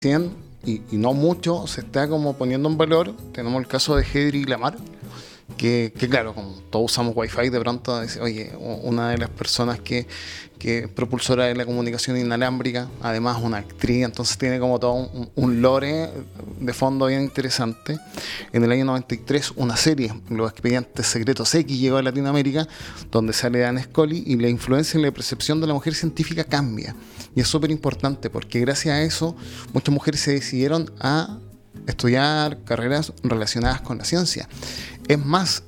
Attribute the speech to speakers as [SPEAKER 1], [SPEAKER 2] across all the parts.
[SPEAKER 1] 100 y no mucho se está como poniendo en valor. Tenemos el caso de Hedry Lamar, que claro, como todos usamos Wi-Fi, de pronto dice, oye, una de las personas que propulsora de la comunicación inalámbrica, además una actriz, entonces tiene como todo un lore de fondo bien interesante. En el año 93, una serie, Los Expedientes Secretos X, llegó a Latinoamérica, donde sale Dan Scully, y la influencia en la percepción de la mujer científica cambia. Y es súper importante, porque gracias a eso, muchas mujeres se decidieron a estudiar carreras relacionadas con la ciencia. Es más,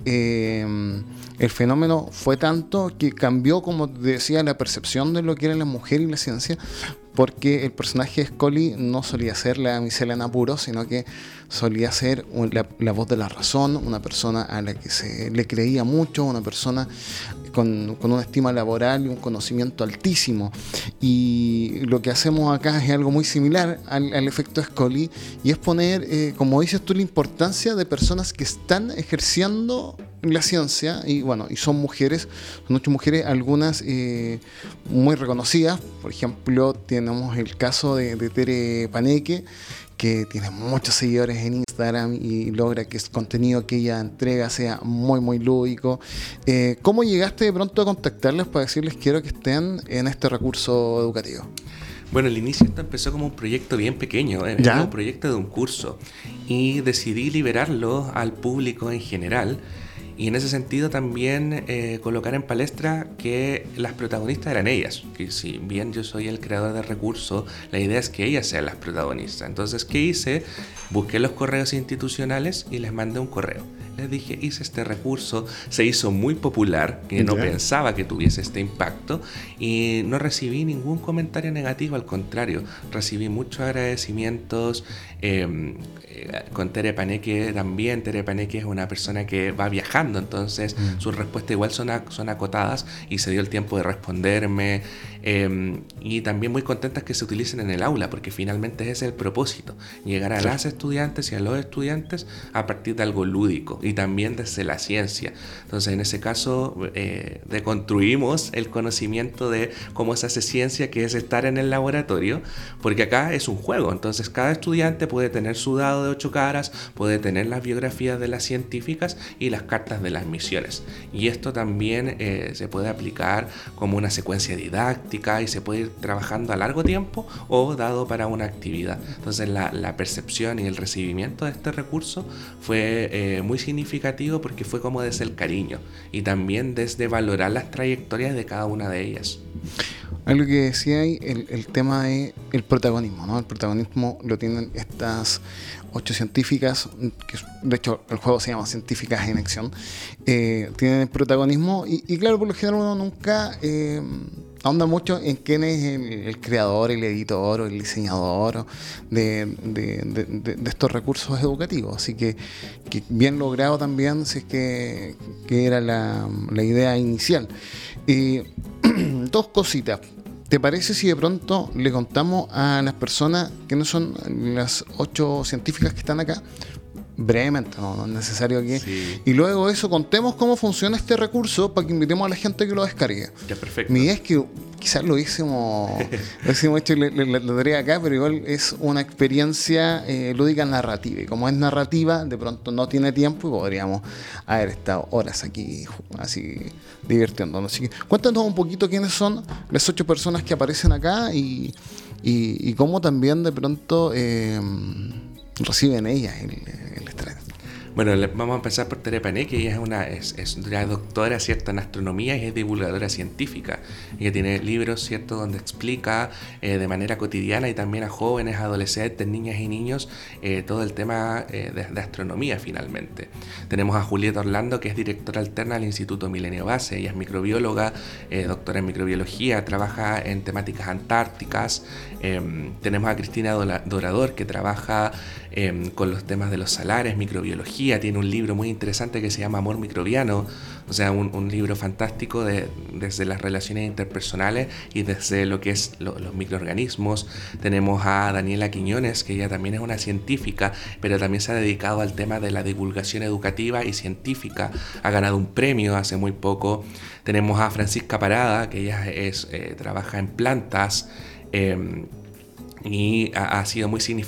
[SPEAKER 1] el fenómeno fue tanto que cambió, como decía, la percepción de lo que era la mujer y la ciencia, porque el personaje de Scully no solía ser la damisela en apuros, sino que solía ser la voz de la razón, una persona a la que se le creía mucho, una persona con una estima laboral y un conocimiento altísimo. Y lo que hacemos acá es algo muy similar al efecto Scully, y es poner, como dices tú, la importancia de personas que están ejerciendo la ciencia, y bueno, y son mujeres, son 8 mujeres, algunas muy reconocidas. Por ejemplo, tenemos el caso de Tere Paneque, que tiene muchos seguidores en Instagram y logra que el contenido que ella entrega sea muy muy lúdico. ¿Cómo llegaste de pronto a contactarles para decirles quiero que estén en este recurso educativo?
[SPEAKER 2] Bueno, al inicio esto empezó como un proyecto bien pequeño, era un proyecto de un curso, y decidí liberarlo al público en general. Y en ese sentido también colocar en palestra que las protagonistas eran ellas. Que si bien yo soy el creador del recurso, la idea es que ellas sean las protagonistas. Entonces, ¿qué hice? Busqué los correos institucionales y les mandé un correo. Les dije, hice este recurso, se hizo muy popular, que no pensaba que tuviese este impacto, y no recibí ningún comentario negativo, al contrario, recibí muchos agradecimientos. Con Tere Paneque también. Tere Paneque es una persona que va viajando, entonces sus respuestas igual son acotadas, y se dio el tiempo de responderme, y también muy contentas que se utilicen en el aula, porque finalmente ese es el propósito, llegar a las estudiantes y a los estudiantes a partir de algo lúdico y también desde la ciencia. Entonces en ese caso deconstruimos el conocimiento de cómo se hace ciencia, que es estar en el laboratorio, porque acá es un juego. Entonces cada estudiante puede tener su dado de 8 caras, puede tener las biografías de las científicas y las cartas de las misiones, y esto también se puede aplicar como una secuencia didáctica y se puede ir trabajando a largo tiempo o dado para una actividad. Entonces la percepción y el recibimiento de este recurso fue muy significativo, porque fue como desde el cariño y también desde valorar las trayectorias de cada una de ellas.
[SPEAKER 1] Algo que decía ahí, el tema de el protagonismo, ¿no? El protagonismo lo tienen estas 8 científicas, que de hecho el juego se llama Científicas en Acción. Tienen el protagonismo y claro, por lo general uno nunca ahonda mucho en quién es el creador, el editor o el diseñador de estos recursos educativos. Así que bien logrado también, si es que era la idea inicial. 2 cositas. ¿Te parece si de pronto le contamos a las personas que no son las 8 científicas que están acá? Brevemente, no es necesario que...
[SPEAKER 2] Sí.
[SPEAKER 1] Y luego de eso contemos cómo funciona este recurso para que invitemos a la gente que lo descargue.
[SPEAKER 2] Ya, perfecto.
[SPEAKER 1] Mi idea es que quizás lo hubiésemos hecho la tarea acá, pero igual es una experiencia lúdica narrativa. Y como es narrativa, de pronto no tiene tiempo y podríamos haber estado horas aquí así divirtiéndonos. Así que cuéntanos un poquito quiénes son las 8 personas que aparecen acá y cómo también de pronto reciben ellas el estrés.
[SPEAKER 2] Bueno, vamos a empezar por Tere Paneque. Ella es una doctora, ¿cierto?, en astronomía, y es divulgadora científica. Ella tiene libros, ¿cierto?, donde explica de manera cotidiana y también a jóvenes, adolescentes, niñas y niños todo el tema de astronomía finalmente. Tenemos a Julieta Orlando, que es directora alterna del Instituto Milenio Base. Ella es microbióloga, doctora en microbiología, trabaja en temáticas antárticas. Tenemos a Cristina Dorador, que trabaja con los temas de los salares, microbiología. Tiene un libro muy interesante que se llama Amor Microbiano, o sea, un libro fantástico desde las relaciones interpersonales y desde lo que es los microorganismos. Tenemos a Daniela Quiñones, que ella también es una científica, pero también se ha dedicado al tema de la divulgación educativa y científica. Ha ganado un premio hace muy poco. Tenemos a Francisca Parada, que ella trabaja en plantas, y ha sido muy significativa